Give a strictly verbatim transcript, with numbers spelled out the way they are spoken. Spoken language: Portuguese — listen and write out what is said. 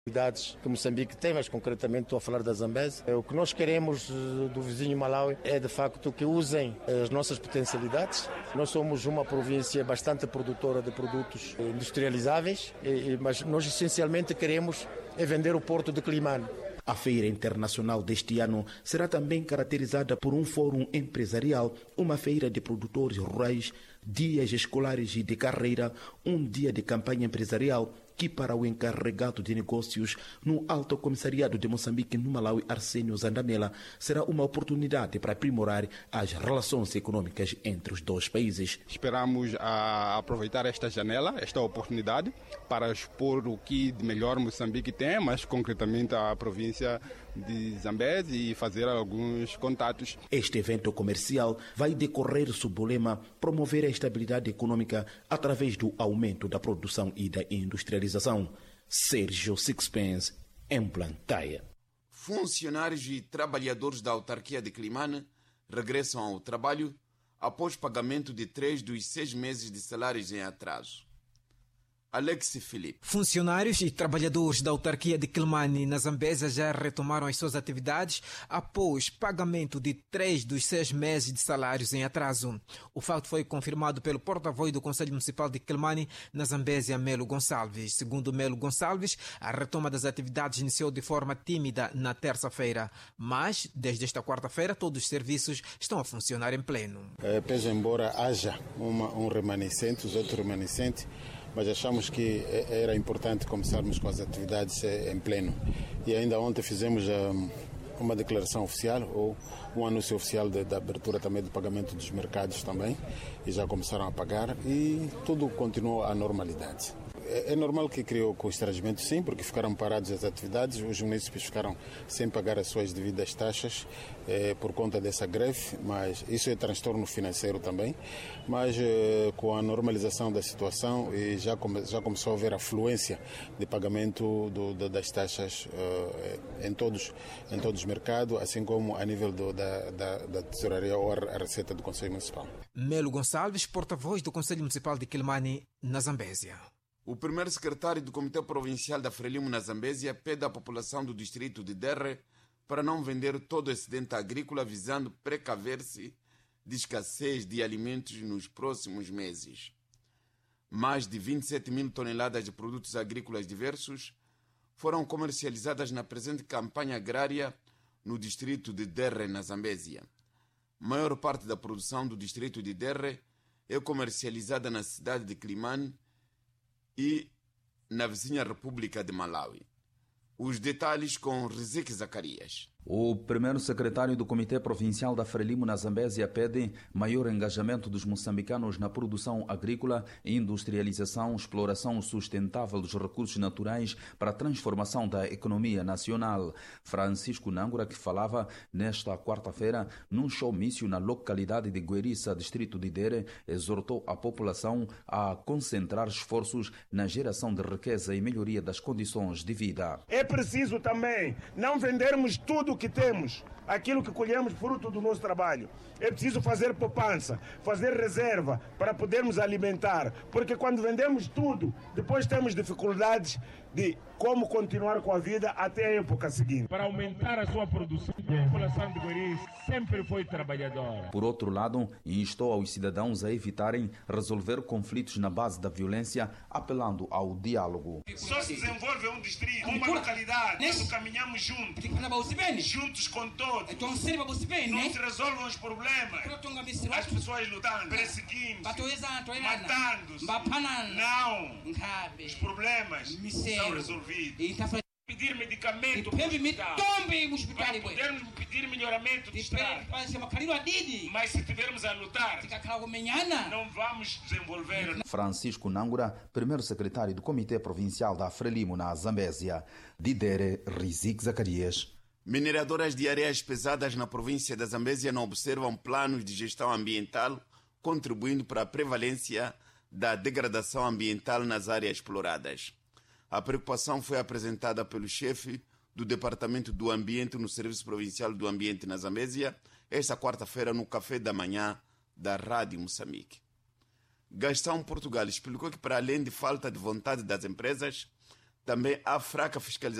que Moçambique tem, mas concretamente estou a falar da Zambésia. O que nós queremos do vizinho Malawi é de facto que usem as nossas potencialidades. Nós somos uma província bastante produtora de produtos industrializáveis, mas nós essencialmente queremos é vender o porto de Quelimane. A Feira Internacional deste ano será também caracterizada por um fórum empresarial, uma feira de produtores rurais, dias escolares e de carreira, um dia de campanha empresarial que para o encarregado de negócios no Alto Comissariado de Moçambique no Malawi, Arsénio Zandamela, será uma oportunidade para aprimorar as relações econômicas entre os dois países. Esperamos a aproveitar esta janela, esta oportunidade, para expor o que de melhor Moçambique tem, mas concretamente a província de Zambésia, e fazer alguns contatos. Este evento comercial vai decorrer sob o lema promover a estabilidade econômica através do aumento da produção e da industrialização. Sérgio Sixpence, em Blantyre. Funcionários e trabalhadores da autarquia de Quelimane regressam ao trabalho após pagamento de três dos seis meses de salários em atraso. Alex Filipe. Funcionários e trabalhadores da autarquia de Quelimane, na Zambésia, já retomaram as suas atividades após pagamento de três dos seis meses de salários em atraso. O fato foi confirmado pelo porta-voz do Conselho Municipal de Quelimane, na Zambésia, Melo Gonçalves. Segundo Melo Gonçalves, a retoma das atividades iniciou de forma tímida na terça-feira, mas desde esta quarta-feira todos os serviços estão a funcionar em pleno. É, pese embora haja uma, um remanescente, os outros remanescentes, mas achamos que era importante começarmos com as atividades em pleno. E ainda ontem fizemos uma declaração oficial, ou um anúncio oficial da abertura também do pagamento dos mercados também, e já começaram a pagar, e tudo continuou à normalidade. É normal que criou constrangimento, sim, porque ficaram paradas as atividades, os municípios ficaram sem pagar as suas devidas taxas eh, por conta dessa greve, mas isso é transtorno financeiro também. Mas eh, com a normalização da situação, e já, come, já começou a haver afluência de pagamento do, do, das taxas eh, em, todos, em todos os mercados, assim como a nível do, da, da, da tesouraria ou a receita do Conselho Municipal. Melo Gonçalves, porta-voz do Conselho Municipal de Quelimane, na Zambésia. O primeiro secretário do Comitê Provincial da Frelimo na Zambésia pede à população do distrito de Derre para não vender todo o excedente agrícola, visando precaver-se de escassez de alimentos nos próximos meses. Mais de vinte e sete mil toneladas de produtos agrícolas diversos foram comercializadas na presente campanha agrária no distrito de Derre, na Zambésia. A maior parte da produção do distrito de Derre é comercializada na cidade de Quelimane e na vizinha República de Malawi. Os detalhes com Riziki Zacarias. O primeiro secretário do Comitê Provincial da Frelimo na Zambésia pede maior engajamento dos moçambicanos na produção agrícola, industrialização, exploração sustentável dos recursos naturais para a transformação da economia nacional. Francisco Nangura, que falava nesta quarta-feira num showmício na localidade de Gueriça, distrito de Dere, exortou a população a concentrar esforços na geração de riqueza e melhoria das condições de vida. É preciso também não vendermos tudo o que temos, aquilo que colhemos fruto do nosso trabalho. É preciso fazer poupança, fazer reserva para podermos alimentar, porque quando vendemos tudo, depois temos dificuldades de como continuar com a vida até a época seguinte. Para aumentar a sua produção, a população de Gueriça sempre foi trabalhadora. Por outro lado, instou aos cidadãos a evitarem resolver conflitos na base da violência, apelando ao diálogo. Só se desenvolve um distrito, uma localidade, quando caminhamos juntos, juntos com todos. Não se resolvem os problemas. As pessoas lutando, perseguindo, matando-se. Não, os problemas são resolvidos. Pedir medicamento para podermos pedir melhoramento de estrada. Mas se estivermos a lutar, não vamos desenvolver. Francisco Nangura, primeiro secretário do Comitê Provincial da Frelimo na Zambésia. Didere Riziki Zacarias. Mineradoras de areias pesadas na província da Zambésia não observam planos de gestão ambiental, contribuindo para a prevalência da degradação ambiental nas áreas exploradas. A preocupação foi apresentada pelo chefe do Departamento do Ambiente no Serviço Provincial do Ambiente na Zambésia, esta quarta-feira no café da manhã da Rádio Moçambique. Gastão Portugal explicou que, para além de falta de vontade das empresas, Também há fraca fiscalização